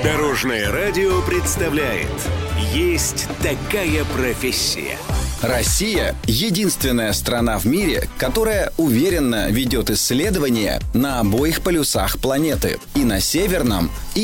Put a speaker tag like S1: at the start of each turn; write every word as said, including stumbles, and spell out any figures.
S1: Дорожное радио представляет «Есть такая профессия».
S2: Россия – единственная страна в мире, которая уверенно ведет исследования на обоих полюсах планеты – и на северном, и